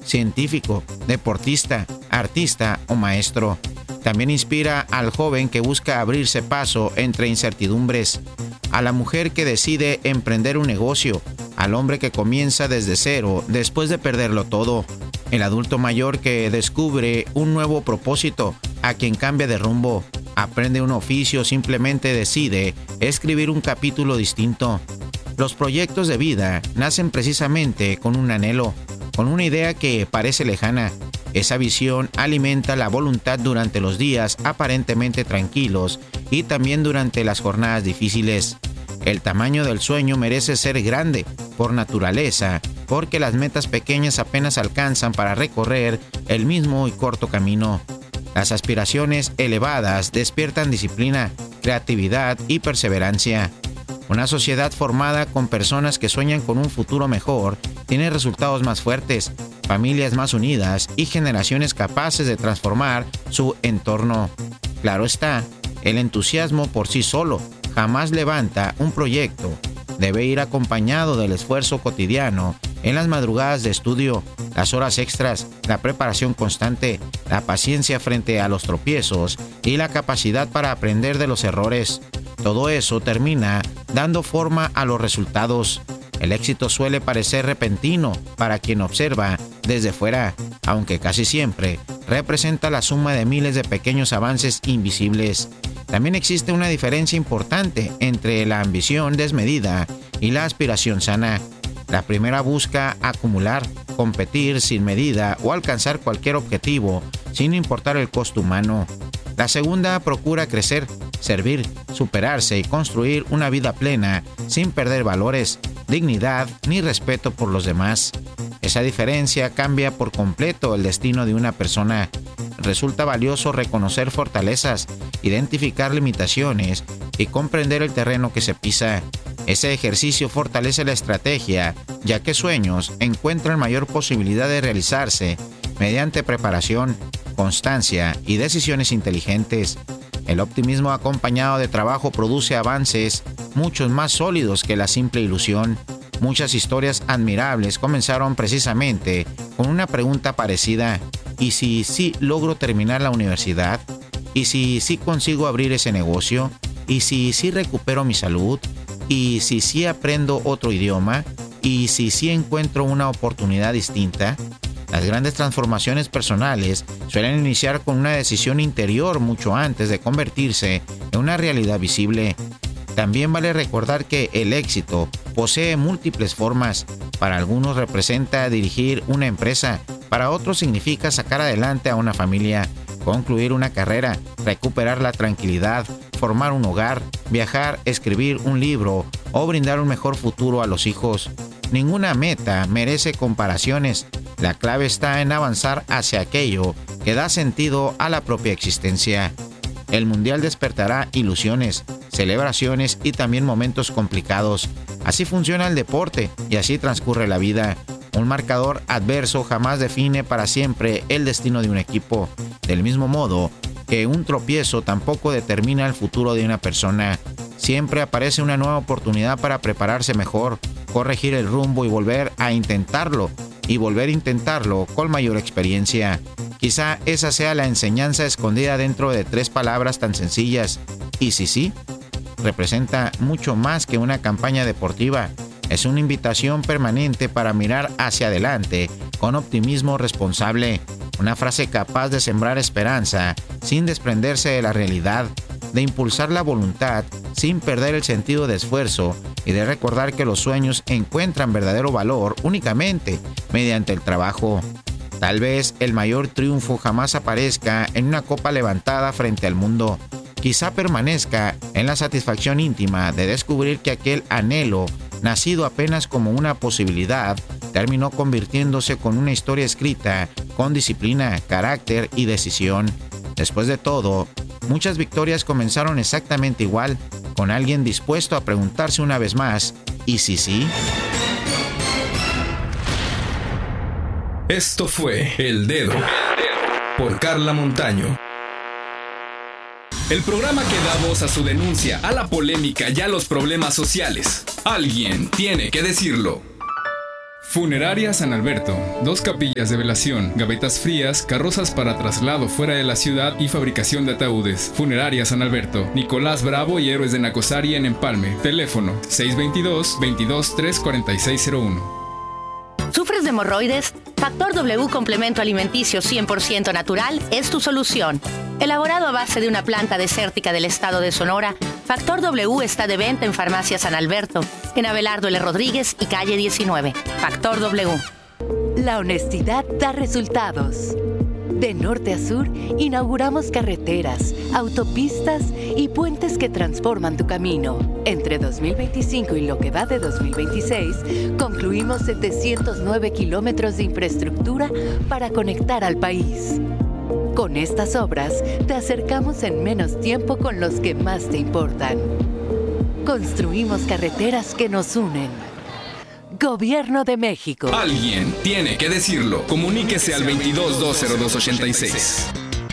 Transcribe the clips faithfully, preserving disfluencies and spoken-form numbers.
científico, deportista, artista o maestro. También inspira al joven que busca abrirse paso entre incertidumbres, a la mujer que decide emprender un negocio, al hombre que comienza desde cero después de perderlo todo, el adulto mayor que descubre un nuevo propósito, a quien cambia de rumbo, aprende un oficio o simplemente decide escribir un capítulo distinto. Los proyectos de vida nacen precisamente con un anhelo, con una idea que parece lejana. Esa visión alimenta la voluntad durante los días aparentemente tranquilos y también durante las jornadas difíciles. El tamaño del sueño merece ser grande por naturaleza, porque las metas pequeñas apenas alcanzan para recorrer el mismo y corto camino. Las aspiraciones elevadas despiertan disciplina, creatividad y perseverancia. Una sociedad formada con personas que sueñan con un futuro mejor tiene resultados más fuertes, familias más unidas y generaciones capaces de transformar su entorno. Claro está, el entusiasmo por sí solo jamás levanta un proyecto. Debe ir acompañado del esfuerzo cotidiano en las madrugadas de estudio, las horas extras, la preparación constante, la paciencia frente a los tropiezos y la capacidad para aprender de los errores. Todo eso termina dando forma a los resultados. El éxito suele parecer repentino para quien observa desde fuera, aunque casi siempre representa la suma de miles de pequeños avances invisibles. También existe una diferencia importante entre la ambición desmedida y la aspiración sana. La primera busca acumular, competir sin medida o alcanzar cualquier objetivo sin importar el costo humano. La segunda procura crecer, servir, superarse y construir una vida plena sin perder valores, dignidad ni respeto por los demás. Esa diferencia cambia por completo el destino de una persona. Resulta valioso reconocer fortalezas, identificar limitaciones y comprender el terreno que se pisa. Ese ejercicio fortalece la estrategia, ya que sueños encuentran mayor posibilidad de realizarse mediante preparación, constancia y decisiones inteligentes. El optimismo acompañado de trabajo produce avances muchos más sólidos que la simple ilusión. Muchas historias admirables comenzaron precisamente con una pregunta parecida: ¿y si sí logro terminar la universidad? ¿Y si sí consigo abrir ese negocio? ¿Y si sí recupero mi salud? ¿Y si sí aprendo otro idioma? ¿Y si sí encuentro una oportunidad distinta? Las grandes transformaciones personales suelen iniciar con una decisión interior mucho antes de convertirse en una realidad visible. También vale recordar que el éxito posee múltiples formas. Para algunos representa dirigir una empresa, para otros significa sacar adelante a una familia, concluir una carrera, recuperar la tranquilidad, formar un hogar, viajar, escribir un libro o brindar un mejor futuro a los hijos. Ninguna meta merece comparaciones. La clave está en avanzar hacia aquello que da sentido a la propia existencia. El mundial despertará ilusiones, celebraciones y también momentos complicados. Así funciona el deporte y así transcurre la vida. Un marcador adverso jamás define para siempre el destino de un equipo, del mismo modo que un tropiezo tampoco determina el futuro de una persona. Siempre aparece una nueva oportunidad para prepararse mejor, corregir el rumbo y volver a intentarlo, y volver a intentarlo con mayor experiencia. Quizá esa sea la enseñanza escondida dentro de tres palabras tan sencillas. ¿Y si sí? Representa mucho más que una campaña deportiva. Es una invitación permanente para mirar hacia adelante con optimismo responsable. Una frase capaz de sembrar esperanza sin desprenderse de la realidad, de impulsar la voluntad sin perder el sentido de esfuerzo y de recordar que los sueños encuentran verdadero valor únicamente mediante el trabajo. Tal vez el mayor triunfo jamás aparezca en una copa levantada frente al mundo. Quizá permanezca en la satisfacción íntima de descubrir que aquel anhelo, nacido apenas como una posibilidad, terminó convirtiéndose con una historia escrita con disciplina, carácter y decisión. Después de todo, muchas victorias comenzaron exactamente igual, con alguien dispuesto a preguntarse una vez más, ¿y si sí? Esto fue El Dedo, por Carla Montaño. El programa que da voz a su denuncia, a la polémica y a los problemas sociales. Alguien tiene que decirlo. Funeraria San Alberto. Dos capillas de velación, gavetas frías, carrozas para traslado fuera de la ciudad y fabricación de ataúdes. Funeraria San Alberto. Nicolás Bravo y Héroes de Nacosari en Empalme. Teléfono seis dos dos, veintidós, tres cuarenta y seis cero uno. ¿Sufres de hemorroides? Factor W Complemento Alimenticio cien por ciento natural es tu solución. Elaborado a base de una planta desértica del estado de Sonora, Factor W está de venta en Farmacia San Alberto, en Abelardo L. Rodríguez y calle diecinueve. Factor W. La honestidad da resultados. De norte a sur, inauguramos carreteras, autopistas y puentes que transforman tu camino. Entre dos mil veinticinco y lo que va de dos mil veintiséis, concluimos setecientos nueve kilómetros de infraestructura para conectar al país. Con estas obras, te acercamos en menos tiempo con los que más te importan. Construimos carreteras que nos unen. Gobierno de México. Alguien tiene que decirlo. Comuníquese al veintidós dos cero dos ochenta y seis.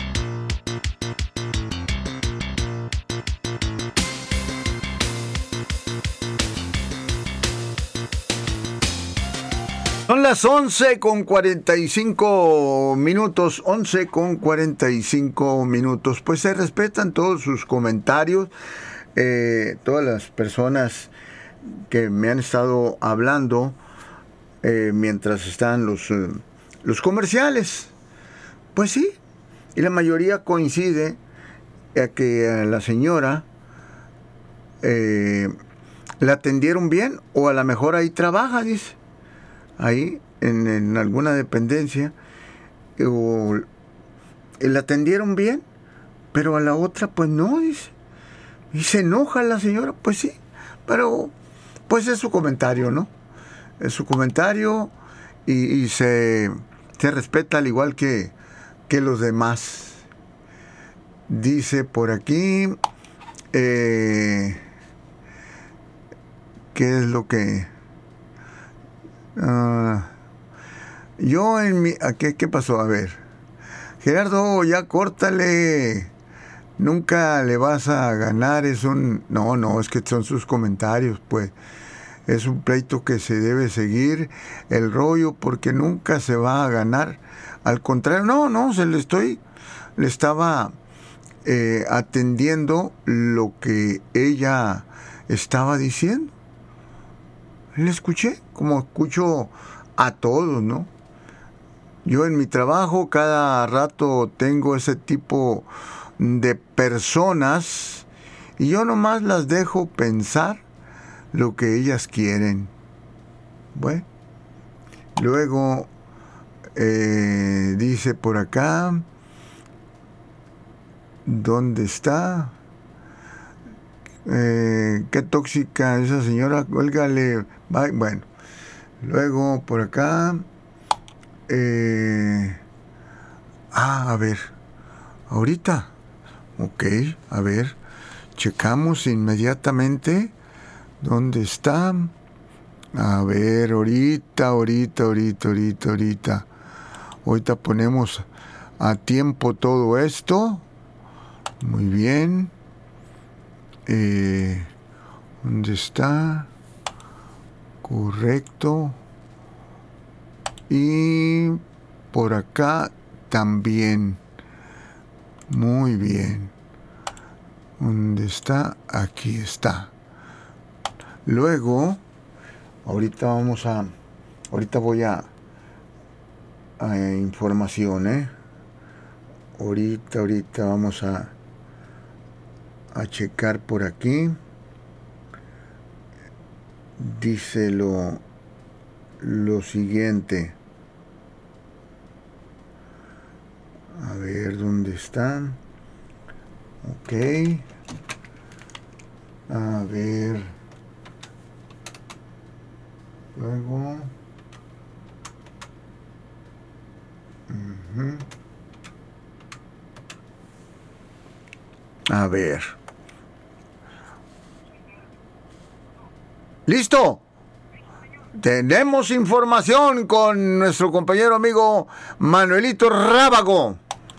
Son las once con cuarenta y cinco minutos, once con cuarenta y cinco minutos. Pues se respetan todos sus comentarios, eh, todas las personas que me han estado hablando eh, mientras están los, eh, los comerciales. Pues sí, y la mayoría coincide a que a la señora eh, la atendieron bien, o a lo mejor ahí trabaja, dice, ahí en, en alguna dependencia, o la atendieron bien, pero a la otra pues no, dice, y se enoja la señora. Pues sí, pero pues es su comentario, ¿no? Es su comentario y, y se, se respeta al igual que, que los demás. Dice por aquí, eh, ¿qué es lo que...? Uh, yo en mi... ¿qué, ¿Qué pasó? A ver. Gerardo, ya córtale. Nunca le vas a ganar, es un... No, no, es que son sus comentarios, pues. Es un pleito que se debe seguir el rollo, porque nunca se va a ganar. Al contrario, no, no, se le estoy... Le estaba eh, atendiendo lo que ella estaba diciendo. Le escuché, como escucho a todos, ¿no? Yo en mi trabajo cada rato tengo ese tipo de personas y yo nomás las dejo pensar lo que ellas quieren. Bueno, luego eh, dice por acá, ¿dónde está? Eh, qué tóxica esa señora, cuélgale. Bueno, luego por acá, eh, ah, a ver, ahorita, ok, a ver, checamos inmediatamente dónde está. A ver, ahorita, ahorita, ahorita, ahorita, ahorita, ahorita ponemos a tiempo todo esto. Muy bien. Eh, ¿Dónde está? Correcto. Y por acá también. Muy bien. ¿Dónde está? Aquí está. Luego, ahorita vamos a, ahorita voy a, a información, ¿eh? Ahorita, ahorita vamos a, a checar por aquí. Dice lo, lo siguiente. A ver, ¿dónde están? Ok. A ver. Luego. Uh-huh. A ver. ¡Listo! Tenemos información con nuestro compañero amigo Manuelito Rábago.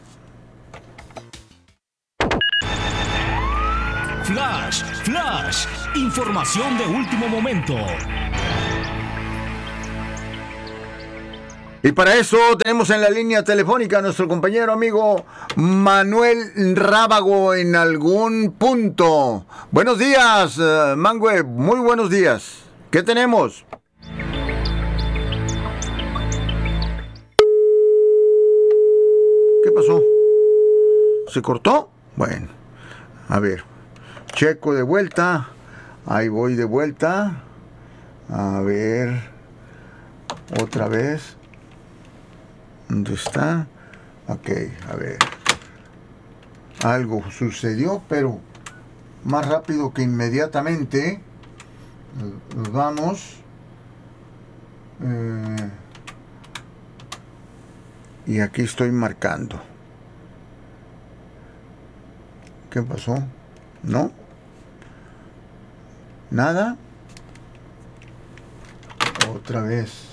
Flash, flash, información de último momento. Y para eso tenemos en la línea telefónica a nuestro compañero amigo Manuel Rábago en algún punto. Buenos días, uh, Mangue, muy buenos días. ¿Qué tenemos? ¿Qué pasó? ¿Se cortó? Bueno, a ver, checo de vuelta. Ahí voy de vuelta. A ver, otra vez. ¿Dónde está? Ok, a ver. Algo sucedió, pero más rápido que inmediatamente. Nos vamos. Eh, y aquí estoy marcando. ¿Qué pasó? ¿No? ¿Nada? Otra vez.